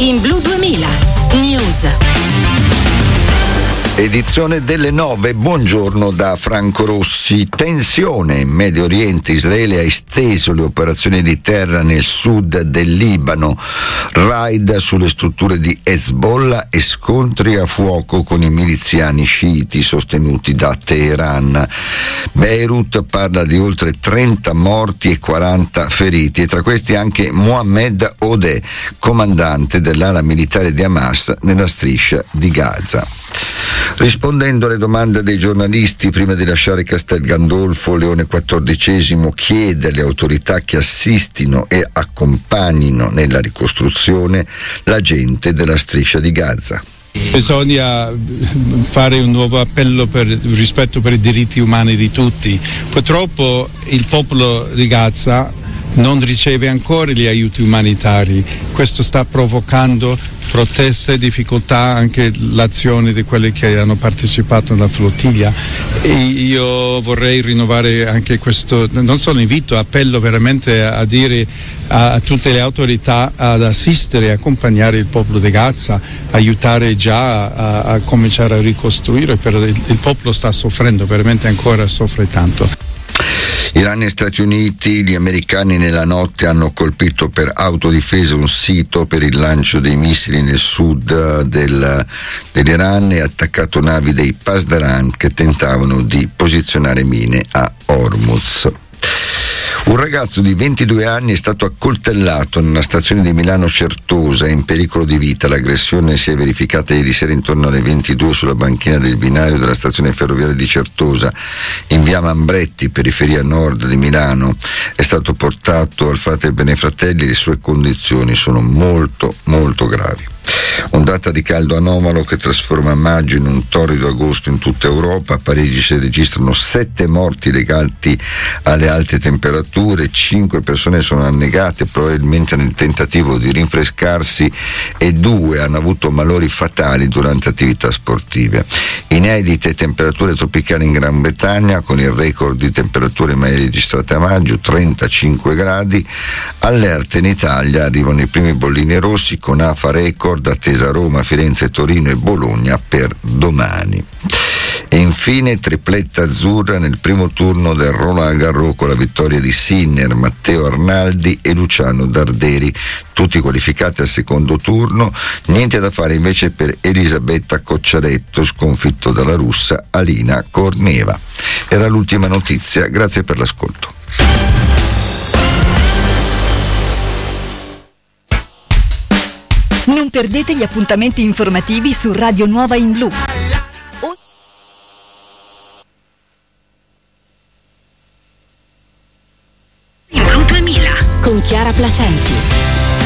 In Blu 2000 News. Edizione delle 9, buongiorno da Franco Rossi. Tensione in Medio Oriente, Israele ha esteso le operazioni di terra nel sud del Libano, raid sulle strutture di Hezbollah e scontri a fuoco con i miliziani sciiti sostenuti da Teheran. Beirut parla di oltre 30 morti e 40 feriti e tra questi anche Mohammed Odeh, comandante dell'ala militare di Hamas nella striscia di Gaza. Rispondendo alle domande dei giornalisti prima di lasciare Castel Gandolfo, Leone XIV chiede alle autorità che assistino e accompagnino nella ricostruzione la gente della striscia di Gaza. Bisogna fare un nuovo appello per rispetto per i diritti umani di tutti. Purtroppo il popolo di Gaza non riceve ancora gli aiuti umanitari. Questo sta provocando proteste e difficoltà anche l'azione di quelli che hanno partecipato alla flottiglia. E io vorrei rinnovare anche questo, non solo invito, appello veramente a dire a tutte le autorità ad assistere e accompagnare il popolo di Gaza, aiutare già a cominciare a ricostruire, però il popolo sta soffrendo, veramente ancora soffre tanto. Iran e Stati Uniti, gli americani nella notte hanno colpito per autodifesa un sito per il lancio dei missili nel sud dell'Iran e attaccato navi dei Pasdaran che tentavano di posizionare mine a Hormuz. Un ragazzo di 22 anni è stato accoltellato nella stazione di Milano Certosa, è in pericolo di vita. L'aggressione si è verificata ieri sera intorno alle 22 sulla banchina del binario della stazione ferroviaria di Certosa, in via Mambretti, periferia nord di Milano. È stato portato al Frate Benefratelli e le sue condizioni sono molto, molto gravi. Ondata di caldo anomalo che trasforma maggio in un torrido agosto in tutta Europa. A Parigi si registrano 7 morti legati alle alte temperature, 5 persone sono annegate probabilmente nel tentativo di rinfrescarsi e 2 hanno avuto malori fatali durante attività sportive. Inedite temperature tropicali in Gran Bretagna con il record di temperature mai registrate a maggio, 35 gradi. Allerte in Italia, arrivano i primi bollini rossi con AFA record attesa a Roma, Firenze, Torino e Bologna per domani. E infine tripletta azzurra nel primo turno del Roland Garros con la vittoria di Sinner, Matteo Arnaldi e Luciano Darderi, tutti qualificati al secondo turno. Niente da fare invece per Elisabetta Cocciaretto, sconfitto dalla russa Alina Korneeva. Era l'ultima notizia, grazie per l'ascolto. Non perdete gli appuntamenti informativi su Radio Nuova in Blu. In Blu 2000 con Chiara Placenti.